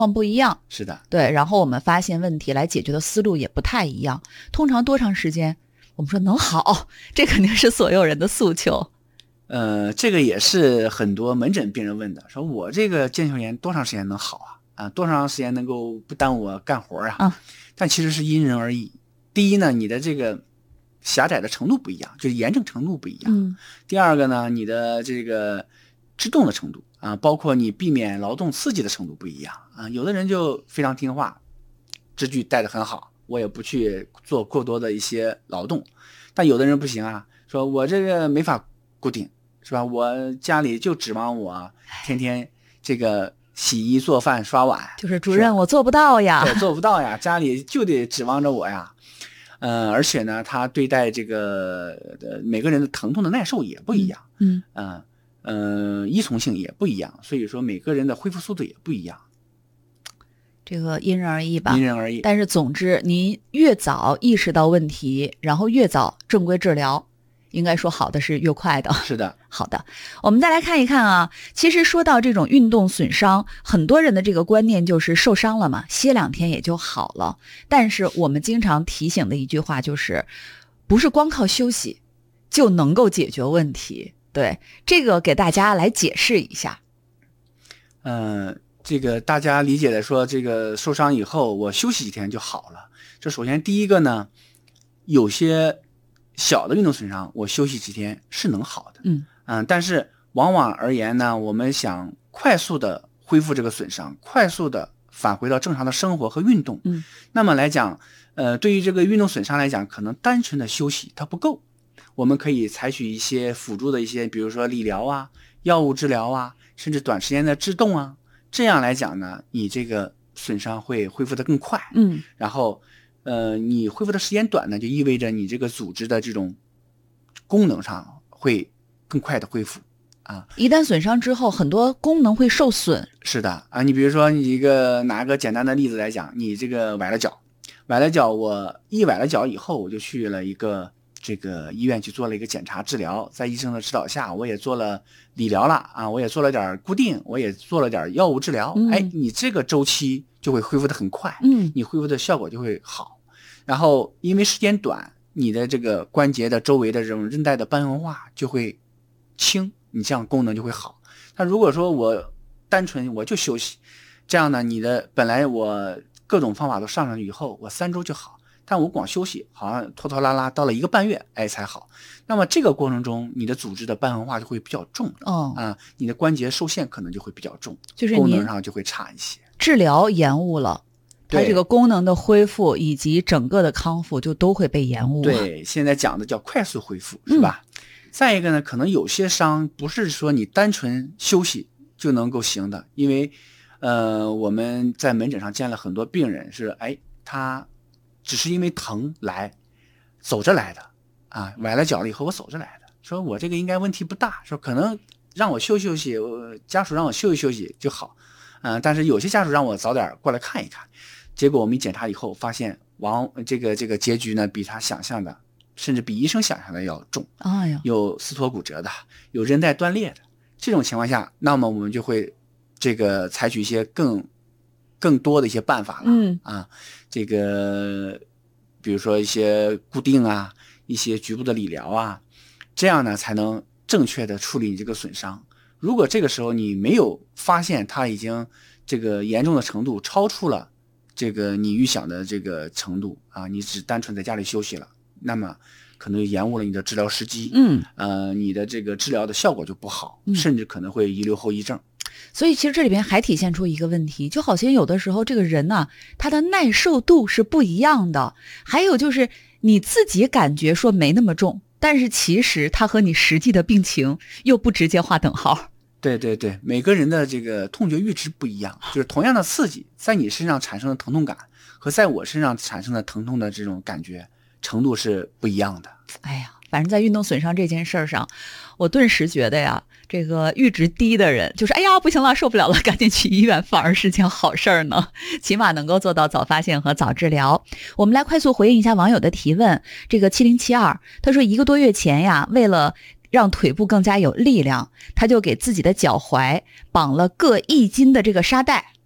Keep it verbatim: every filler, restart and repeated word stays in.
况不一样。 是的， 对，然后我们发现问题来解决的思路也不太一样。通常多长时间？我们说能好，这肯定是所有人的诉求。 呃，这个也是很多门诊病人问的，说我这个腱鞘炎多长时间能好啊？啊，多长时间能够不耽误我干活啊？ 啊， 但其实是因人而异。第一呢，你的这个狭窄的程度不一样，就是炎症程度不一样。 嗯。 第二个呢，你的这个制动的程度啊，包括你避免劳动刺激的程度不一样啊。有的人就非常听话，支具带得很好，我也不去做过多的一些劳动。但有的人不行啊，说我这个没法固定，是吧？我家里就指望我天天这个洗衣做饭刷碗， 就是主任我做不到呀， 对，做不到呀，家里就得指望着我呀。呃，而且呢，他对待这个呃每个人的疼痛的耐受也不一样， 嗯嗯呃依从性也不一样，所以说每个人的恢复速度也不一样， 这个因人而异吧， 因人而异。 但是总之，您越早意识到问题，然后越早正规治疗，应该说好的是越快的。 是的， 好的，我们再来看一看啊。其实说到这种运动损伤，很多人的这个观念就是受伤了嘛，歇两天也就好了。但是我们经常提醒的一句话就是，不是光靠休息就能够解决问题。对，这个给大家来解释一下。 嗯、呃，这个大家理解的说，这个受伤以后我休息几天就好了。这首先第一个呢，有些小的运动损伤，我休息几天是能好的。 嗯嗯，但是往往而言呢，我们想快速的恢复这个损伤，快速的返回到正常的生活和运动。 嗯， 那么来讲，呃，对于这个运动损伤来讲，可能单纯的休息它不够，我们可以采取一些辅助的一些，比如说理疗啊、药物治疗啊，甚至短时间的制动啊，这样来讲呢，你这个损伤会恢复得更快。 嗯， 然后。呃，你恢复的时间短呢，就意味着你这个组织的这种功能上会更快的恢复啊。 一旦损伤之后，很多功能会受损。 是的啊，你比如说你一个拿个简单的例子来讲，你这个崴了脚，崴了脚，我一崴了脚以后，我就去了一个这个医院去做了一个检查治疗，在医生的指导下，我也做了理疗了啊，我也做了点固定，我也做了点药物治疗。嗯、哎，你这个周期就会恢复得很快， 嗯， 你恢复的效果就会好。然后因为时间短，你的这个关节的周围的这种韧带的瘢痕化就会轻，你这样功能就会好。但如果说我单纯我就休息，这样呢，你的本来我各种方法都上上去以后，我三周就好，但我光休息好像拖拖拉拉到了一个半月，哎才好。那么这个过程中，你的组织的瘢痕化就会比较重哦， 啊，你的关节受限可能就会比较重， 就是功能上就会差一些。 治疗延误了。它这个功能的恢复以及整个的康复就都会被延误。 对，现在讲的叫快速恢复，是吧？嗯、再一个呢，可能有些伤不是说你单纯休息就能够行的，因为呃我们在门诊上见了很多病人是，哎，他只是因为疼来走着来的啊，崴了脚了以后我走着来的，说我这个应该问题不大，说可能让我休息休息，我家属让我休息休息就好，嗯、呃，但是有些家属让我早点过来看一看。结果我们一检查以后发现往这个这个结局呢比他想象的甚至比医生想象的要重。 哎呀， 有撕脱骨折的，有韧带断裂的。这种情况下，那么我们就会这个采取一些更更多的一些办法了。 嗯啊，这个比如说一些固定啊，一些局部的理疗啊，这样呢才能正确的处理你这个损伤。如果这个时候你没有发现它已经这个严重的程度超出了这个你预想的这个程度啊，你只单纯在家里休息了，那么可能延误了你的治疗时机， 嗯， 呃，你的这个治疗的效果就不好， 嗯、 甚至可能会遗留后遗症。 所以其实这里边还体现出一个问题，就好像有的时候这个人呢、啊，他的耐受度是不一样的，还有就是你自己感觉说没那么重，但是其实他和你实际的病情又不直接划等号。 对对对，每个人的这个痛觉阈值不一样，就是同样的刺激，在你身上产生的疼痛感和在我身上产生的疼痛的这种感觉程度是不一样的。 哎呀，反正在运动损伤这件事上，我顿时觉得呀，这个阈值低的人就是哎呀不行了，受不了了，赶紧去医院，反而是件好事儿呢，起码能够做到早发现和早治疗。我们来快速回应一下网友的提问。这个七零七二他说，一个多月前呀，为了让腿部更加有力量，他就给自己的脚踝绑了各一斤的这个沙袋，